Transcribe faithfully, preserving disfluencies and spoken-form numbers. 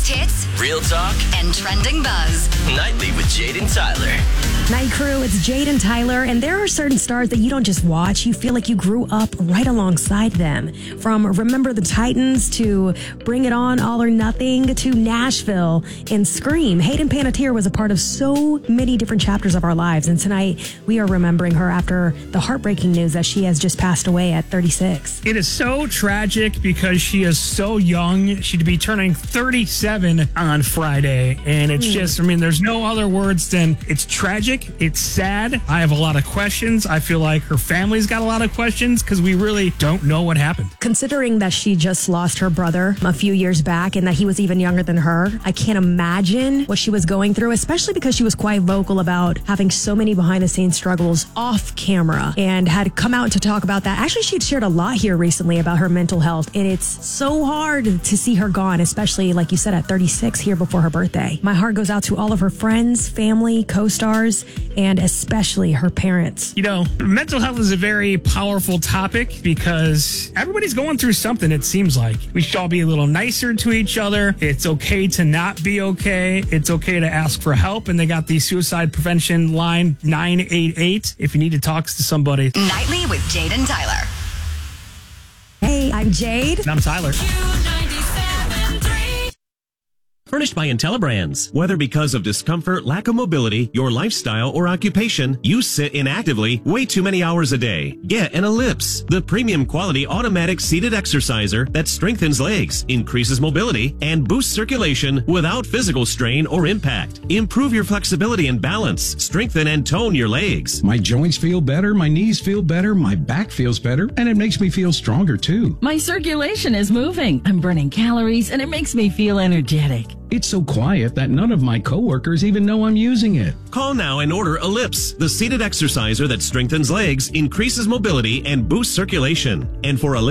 Biggest hits, real talk, and trending buzz. Nightly with Jade and Tyler. Night Crew, it's Jade and Tyler, and there are certain stars that you don't just watch, you feel like you grew up right alongside them. From Remember the Titans to Bring It On, All or Nothing to Nashville and Scream. Hayden Panettiere was a part of so many different chapters of our lives, and tonight we are remembering her after the heartbreaking news that she has just passed away at thirty-six. It is so tragic because she is so young. She'd be turning thirty-seven on Friday, and it's just, I mean, there's no other words than it's tragic. It's sad. I have a lot of questions. I feel like her family's got a lot of questions because we really don't know what happened. Considering that she just lost her brother a few years back and that he was even younger than her, I can't imagine what she was going through, especially because she was quite vocal about having so many behind the scenes struggles off camera and had come out to talk about that. Actually, she'd shared a lot here recently about her mental health, and it's so hard to see her gone, especially like you said at thirty-six here before her birthday. My heart goes out to all of her friends, family, co-stars, and especially her parents. You know, mental health is a very powerful topic because everybody's going through something, it seems like. We should all be a little nicer to each other. It's okay to not be okay. It's okay to ask for help. And they got the suicide prevention line nine eight eight if you need to talk to somebody. Nightly with Jade and Tyler. Hey, I'm Jade. And I'm Tyler. Furnished by IntelliBrands. Whether because of discomfort, lack of mobility, your lifestyle, or occupation, you sit inactively way too many hours a day. Get an Ellipse, the premium quality automatic seated exerciser that strengthens legs, increases mobility, and boosts circulation without physical strain or impact. Improve your flexibility and balance. Strengthen and tone your legs. My joints feel better, my knees feel better, my back feels better, and it makes me feel stronger too. My circulation is moving. I'm burning calories, and it makes me feel energetic. It's so quiet that none of my coworkers even know I'm using it. Call now and order Ellipse, the seated exerciser that strengthens legs, increases mobility, and boosts circulation. And for Ellipse